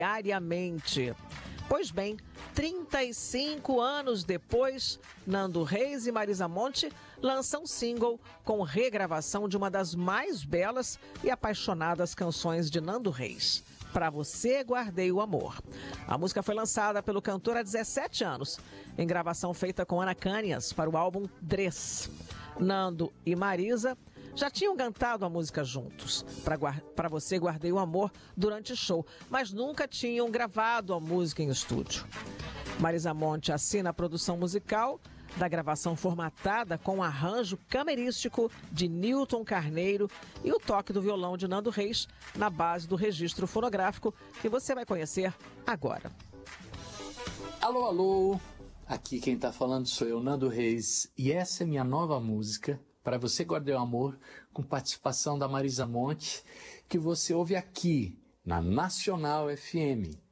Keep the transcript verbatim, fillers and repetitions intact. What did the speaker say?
diariamente. Pois bem, trinta e cinco anos depois, Nando Reis e Marisa Monte lançam um single com regravação de uma das mais belas e apaixonadas canções de Nando Reis. Pra Você Guardei o Amor. A música foi lançada pelo cantor há dezessete anos, em gravação feita com Ana Cânias para o álbum Dress. Nando e Marisa já tinham cantado a música juntos, Pra Você Guardei o Amor, durante o show, mas nunca tinham gravado a música em estúdio. Marisa Monte assina a produção musical da gravação formatada com um arranjo camerístico de Newton Carneiro e o toque do violão de Nando Reis na base do registro fonográfico que você vai conhecer agora. Alô, alô! Aqui quem tá falando sou eu, Nando Reis, e essa é minha nova música, Pra Você Guardei o Amor, com participação da Marisa Monte, que você ouve aqui na Nacional F M.